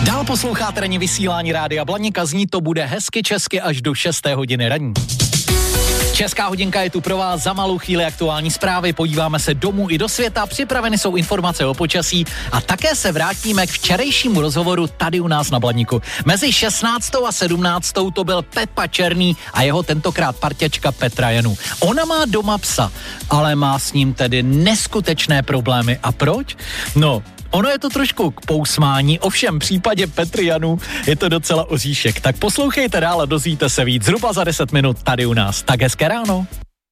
Dál posloucháte ranní vysílání Rádia Blaníka, zní to bude hezky česky až do 6. hodiny ranní. Česká hodinka je tu pro vás, za malou chvíli aktuální zprávy, podíváme se domů i do světa, připraveny jsou informace o počasí a také se vrátíme k včerejšímu rozhovoru tady u nás na Blaníku. Mezi 16. a 17. to byl Pepa Černý a jeho tentokrát parťačka Petra Janu. Ona má doma psa, ale má s ním tedy neskutečné problémy. A proč? No, ono je to trošku k pousmání, ovšem v případě Petry Janu je to docela oříšek. Tak poslouchejte dál a dozvíte se víc zhruba za 10 minut tady u nás. Tak hezké ráno.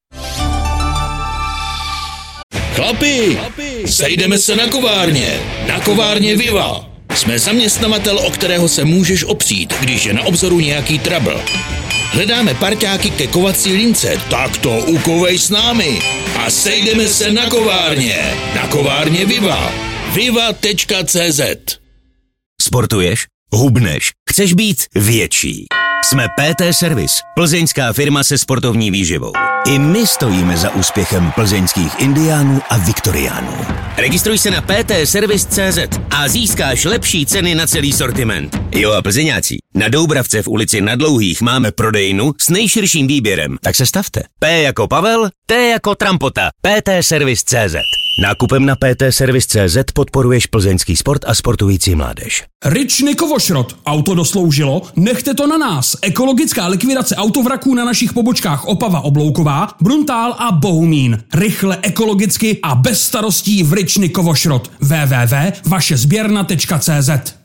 Chlapi, sejdeme se na kovárně. Na kovárně Viva. Jsme zaměstnavatel, o kterého se můžeš opřít, když je na obzoru nějaký trouble. Hledáme parťáky ke kovací lince, tak to ukovej s námi. A sejdeme se na kovárně. Na kovárně Viva. viva.cz. Sportuješ? Hubneš? Chceš být větší? Jsme PT Service, plzeňská firma se sportovní výživou. I my stojíme za úspěchem plzeňských indiánů a viktoriánů. Registruj se na ptservice.cz a získáš lepší ceny na celý sortiment. Jo a plzeňáci, na Doubravce v ulici Na Dlouhých máme prodejnu s nejširším výběrem, tak se stavte. P jako Pavel, T jako Trampota, ptservice.cz. Nákupem na ptservice.cz podporuješ plzeňský sport a sportující mládež. Ričny Kovošrot. Auto dosloužilo? Nechte to na nás. Ekologická likvidace autovraků na našich pobočkách Opava Oblouková, Bruntál a Bohumín. Rychle, ekologicky a bez starostí v Ričny Kovošrot. www.vašezběrna.cz.